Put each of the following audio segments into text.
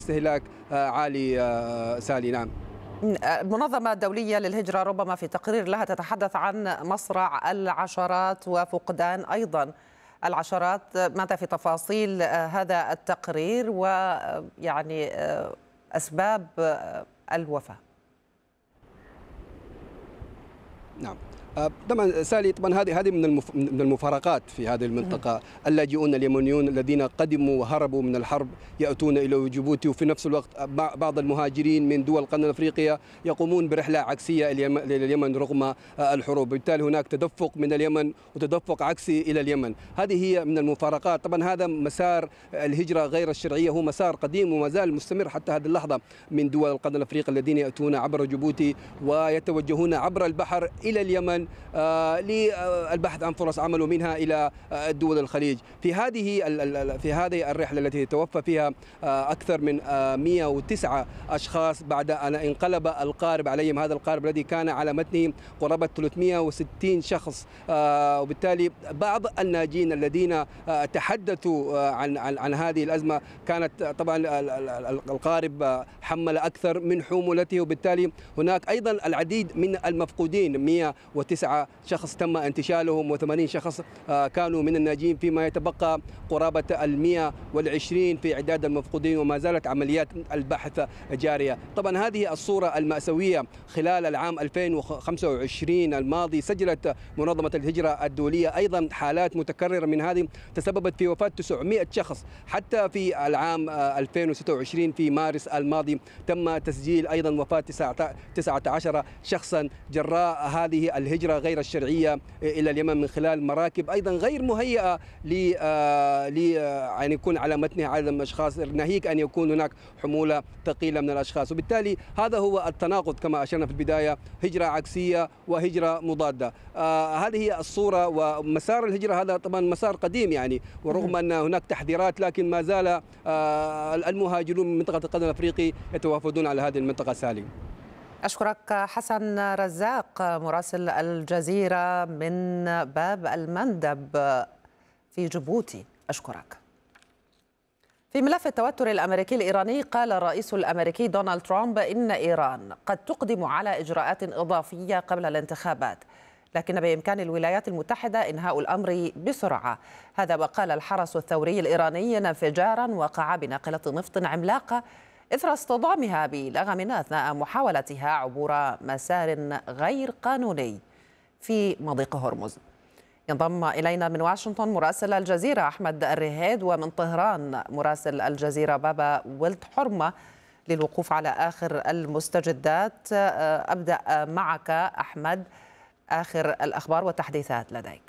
استهلاك عالي سالي. نعم. المنظمة الدولية للهجرة ربما في تقرير لها تتحدث عن مصرع العشرات وفقدان أيضا العشرات. ماذا في تفاصيل هذا التقرير ويعني أسباب الوفاة؟ نعم. طبعا سالي، طبعا هذه من المفارقات في هذه المنطقه. اللاجئون اليمنيون الذين قدموا وهربوا من الحرب ياتون الى جيبوتي، وفي نفس الوقت بعض المهاجرين من دول القرن الافريقيه يقومون برحله عكسيه الى اليمن رغم الحروب، بالتالي هناك تدفق من اليمن وتدفق عكسي الى اليمن. هذه هي من المفارقات. طبعا هذا مسار الهجره غير الشرعيه هو مسار قديم وما زال مستمر حتى هذه اللحظه من دول القرن الافريقي الذين ياتون عبر جيبوتي ويتوجهون عبر البحر الى اليمن للبحث عن فرص عمل ومنها الى دول الخليج. في هذه الرحله التي توفى فيها اكثر من 109 اشخاص بعد ان انقلب القارب عليهم، هذا القارب الذي كان على متنه قرابه 360 شخص. وبالتالي بعض الناجين الذين تحدثوا عن هذه الازمه كانت طبعا القارب حمل اكثر من حمولته، وبالتالي هناك ايضا العديد من المفقودين. 109 شخص تم انتشالهم و80 شخص كانوا من الناجين، فيما يتبقى قرابة 120 في إعداد المفقودين، وما زالت عمليات البحث جارية. طبعا هذه الصورة المأساوية خلال العام 2025 الماضي سجلت منظمة الهجرة الدولية أيضا حالات متكررة من هذه تسببت في وفاة 900 شخص. حتى في العام 2026 في مارس الماضي تم تسجيل أيضا وفاة 19 شخصا جراء هذه الهجرة غير الشرعية إلى اليمن من خلال مراكب أيضا غير مهيئة أن يكون على متنها عدد من الأشخاص، ناهيك أن يكون هناك حمولة ثقيلة من الأشخاص. وبالتالي هذا هو التناقض كما أشرنا في البداية، هجرة عكسية وهجرة مضادة. هذه هي الصورة. ومسار الهجرة هذا طبعا مسار قديم يعني، ورغم أن هناك تحذيرات لكن ما زال المهاجرون من منطقة القرن الأفريقي يتوافدون على هذه المنطقة. سالي، أشكرك حسن رزاق مراسل الجزيرة من باب المندب في جيبوتي. أشكرك. في ملف التوتر الأمريكي الإيراني، قال الرئيس الأمريكي دونالد ترامب إن إيران قد تقدم على إجراءات إضافية قبل الانتخابات، لكن بإمكان الولايات المتحدة إنهاء الأمر بسرعة. هذا وقال الحرس الثوري الإيراني إن انفجارا وقع بناقلة نفط عملاقة إثر اصطدامها بلغم أثناء محاولتها عبور مسار غير قانوني في مضيق هرمز. ينضم إلينا من واشنطن مراسل الجزيرة أحمد الرهيد، ومن طهران مراسل الجزيرة بابا ولد حرمة للوقوف على آخر المستجدات. أبدأ معك أحمد، آخر الأخبار والتحديثات لديك.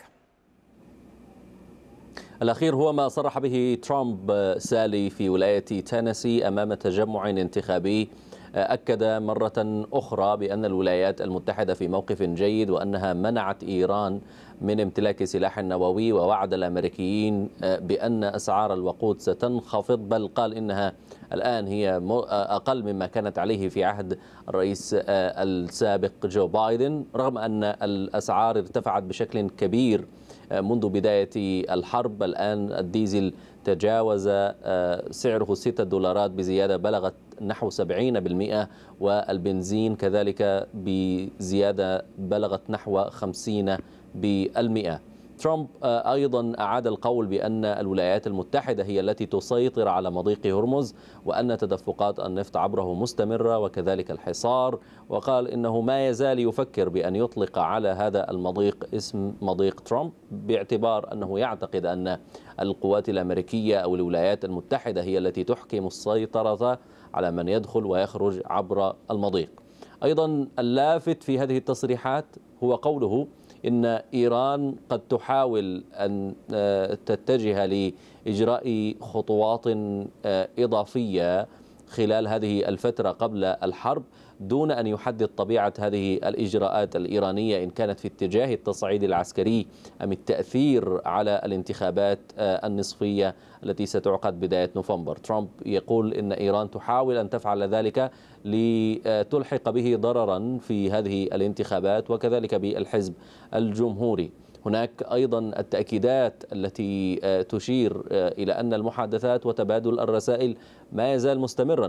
الأخير هو ما صرح به ترامب سالي في ولاية تينيسي أمام تجمع انتخابي. أكد مرة أخرى بأن الولايات المتحدة في موقف جيد وأنها منعت إيران من امتلاك سلاح نووي، ووعد الأمريكيين بأن أسعار الوقود ستنخفض، بل قال إنها الآن هي أقل مما كانت عليه في عهد الرئيس السابق جو بايدن، رغم أن الأسعار ارتفعت بشكل كبير منذ بداية الحرب. الآن الديزل تجاوز سعره $6 بزيادة بلغت نحو 70%، والبنزين كذلك بزيادة بلغت نحو 50%. ترامب أيضا أعاد القول بأن الولايات المتحدة هي التي تسيطر على مضيق هرمز، وأن تدفقات النفط عبره مستمرة وكذلك الحصار، وقال إنه ما يزال يفكر بأن يطلق على هذا المضيق اسم مضيق ترامب، باعتبار أنه يعتقد أن القوات الأمريكية أو الولايات المتحدة هي التي تحكم السيطرة على من يدخل ويخرج عبر المضيق. أيضا اللافت في هذه التصريحات هو قوله إن إيران قد تحاول أن تتجه لإجراء خطوات إضافية خلال هذه الفترة قبل الحرب، دون أن يحدد طبيعة هذه الإجراءات الإيرانية، إن كانت في اتجاه التصعيد العسكري أم التأثير على الانتخابات النصفية التي ستعقد بداية نوفمبر. ترامب يقول إن إيران تحاول أن تفعل ذلك لتلحق به ضررا في هذه الانتخابات وكذلك بالحزب الجمهوري. هناك أيضا التأكيدات التي تشير إلى أن المحادثات وتبادل الرسائل ما يزال مستمرا